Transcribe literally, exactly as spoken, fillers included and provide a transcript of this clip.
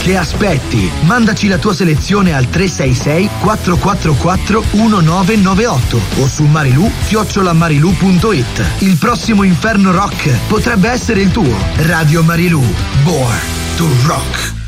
Che aspetti? Mandaci la tua selezione al tre sei sei quattro quattro quattro uno nove nove otto o su marilu chiocciola marilu punto it. Il prossimo Inferno Rock potrebbe essere il tuo. Radio Marilu, born to rock.